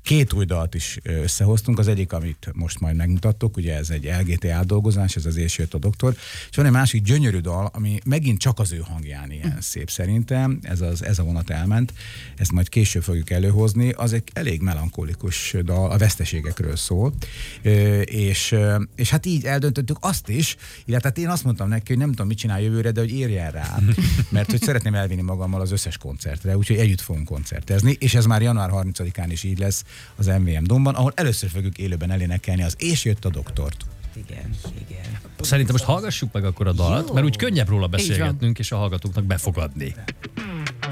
2 új dalt is összehoztunk, az egyik, amit most majd megmutattok, ugye ez egy LGT átdolgozás, ez az És jött a doktor, és van egy másik gyönyörű dal, ami megint csak az ő hangján ilyen szép szerintem, ez a vonat elment, ezt majd később fogjuk előhozni, az egy elég melankolikus dal, a veszteségekről szól, és hát így eldöntöttük azt is, illetve hát én azt mondtam neki, hogy nem tudom, mit csinál jövőre, de hogy érjen rá, mert hogy szeretném elvinni magammal az összes koncertre, úgyhogy együtt fogunk koncertezni, és ez már január 30-án is így lesz az MVM Domban, ahol először fogjuk élőben elénekelni az És jött a doktort. Igen. Szerintem most hallgassuk meg akkor a dalt, mert úgy könnyebb róla beszélgetnünk, és a hallgatóknak befogadni.